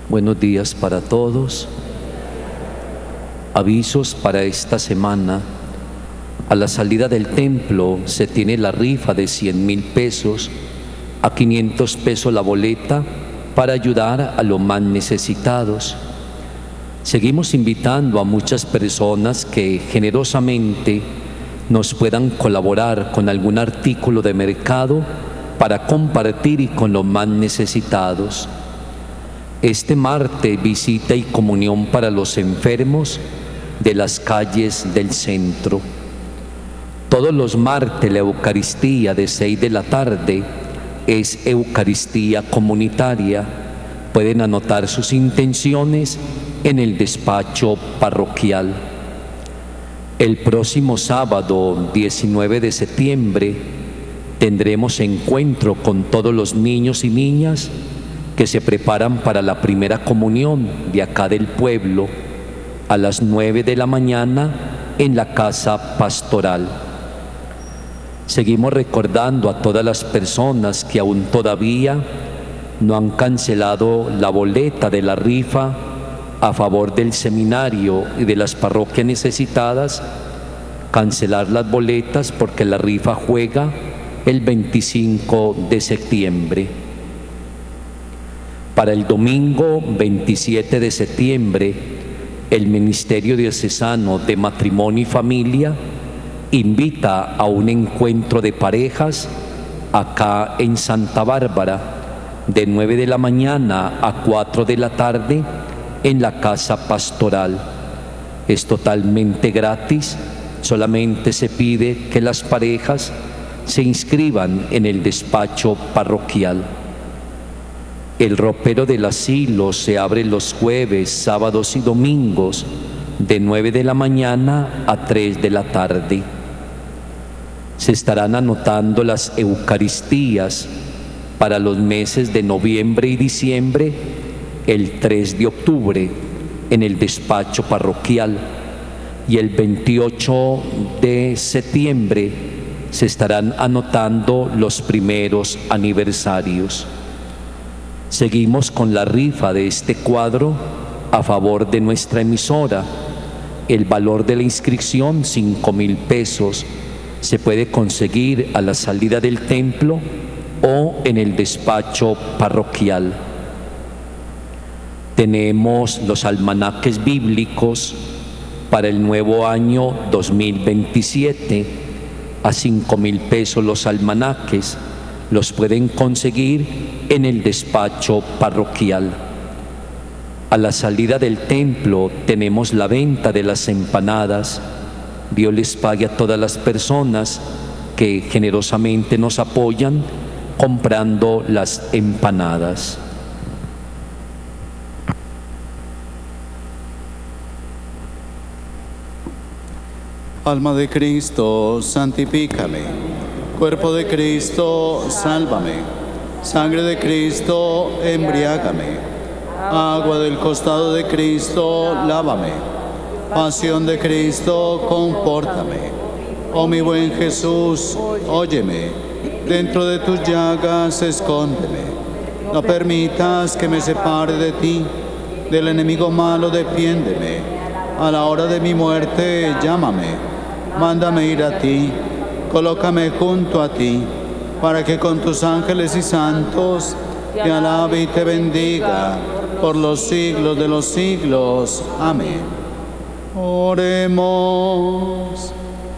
Buenos días para todos. Avisos para esta semana. A la salida del templo se tiene la rifa de 100,000 pesos, a 500 pesos la boleta para ayudar a los más necesitados. Seguimos invitando a muchas personas que generosamente nos puedan colaborar con algún artículo de mercado para compartir con los más necesitados. Este martes, visita y comunión para los enfermos de las calles del centro. Todos los martes la Eucaristía de 6 de la tarde es Eucaristía comunitaria. Pueden anotar sus intenciones en el despacho parroquial. El próximo sábado 19 de septiembre tendremos encuentro con todos los niños y niñas que se preparan para la primera comunión de acá del pueblo a las 9 de la mañana en la casa pastoral. Seguimos recordando a todas las personas que aún todavía no han cancelado la boleta de la rifa a favor del seminario y de las parroquias necesitadas, cancelar las boletas porque la rifa juega el 25 de septiembre. Para el domingo 27 de septiembre, el Ministerio Diocesano de Matrimonio y Familia invita a un encuentro de parejas acá en Santa Bárbara, de 9 de la mañana a 4 de la tarde en la casa pastoral. Es totalmente gratis, solamente se pide que las parejas se inscriban en el despacho parroquial. El ropero del asilo se abre los jueves, sábados y domingos de 9 de la mañana a 3 de la tarde. Se estarán anotando las Eucaristías para los meses de noviembre y diciembre el 3 de octubre en el despacho parroquial, y el 28 de septiembre se estarán anotando los primeros aniversarios. Seguimos con la rifa de este cuadro a favor de nuestra emisora. El valor de la inscripción, 5,000 pesos. Se puede conseguir a la salida del templo o en el despacho parroquial. Tenemos los almanaques bíblicos para el nuevo año 2027. A 5,000 pesos los almanaques. Los pueden conseguir en el despacho parroquial. A la salida del templo tenemos la venta de las empanadas. Dios les pague a todas las personas que generosamente nos apoyan comprando las empanadas. Alma de Cristo, santifícame. Cuerpo de Cristo, sálvame. Sangre de Cristo, embriágame. Agua del costado de Cristo, lávame. Pasión de Cristo, confórtame. Oh mi buen Jesús, óyeme. Dentro de tus llagas, escóndeme. No permitas que me separe de ti. Del enemigo malo, defiéndeme. A la hora de mi muerte, llámame. Mándame ir a ti. Colócame junto a ti, para que con tus ángeles y santos te alabe y te bendiga por los siglos de los siglos. Amén. Oremos.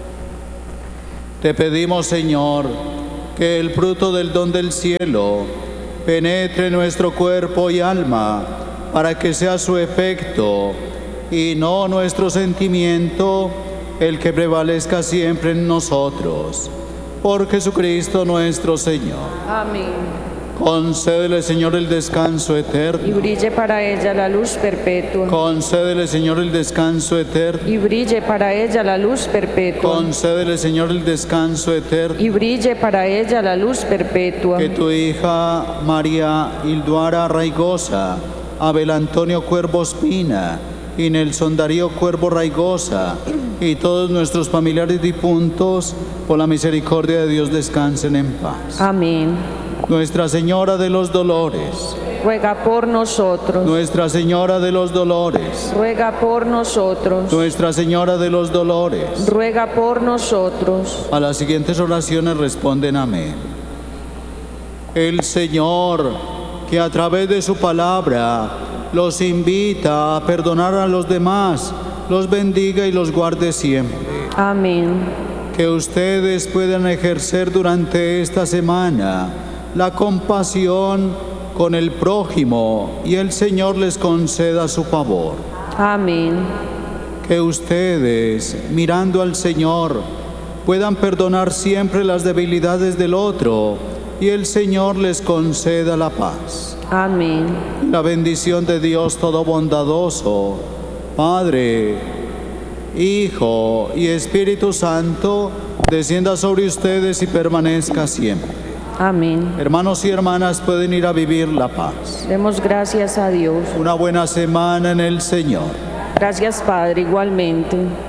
Te pedimos, Señor, que el fruto del don del cielo penetre nuestro cuerpo y alma, para que sea su efecto y no nuestro sentimiento el que prevalezca siempre en nosotros. Por Jesucristo nuestro Señor. Amén. Concédele, Señor, el descanso eterno. Y brille para ella la luz perpetua. Concédele, Señor, el descanso eterno. Y brille para ella la luz perpetua. Concédele, Señor, el descanso eterno. Y brille para ella la luz perpetua. Que tu hija María Hilduara Raigosa, Abel Antonio Cuervo Espina y Nelson Darío Cuervo Raigosa y todos nuestros familiares difuntos, por la misericordia de Dios, descansen en paz. Amén. Nuestra Señora de los Dolores, ruega por nosotros. Nuestra Señora de los Dolores, Ruega por nosotros. Nuestra Señora de los Dolores. Ruega por nosotros. A las siguientes oraciones responden amén. El Señor, que a través de su palabra los invita a perdonar a los demás, los bendiga y los guarde siempre. Amén. Que ustedes puedan ejercer durante esta semana la compasión con el prójimo y el Señor les conceda su favor. Amén. Que ustedes, mirando al Señor, puedan perdonar siempre las debilidades del otro y el Señor les conceda la paz. Amén. La bendición de Dios Todo Bondadoso, Padre, Hijo y Espíritu Santo, descienda sobre ustedes y permanezca siempre. Amén. Hermanos y hermanas, pueden ir a vivir la paz. Demos gracias a Dios. Una buena semana en el Señor. Gracias, Padre, igualmente.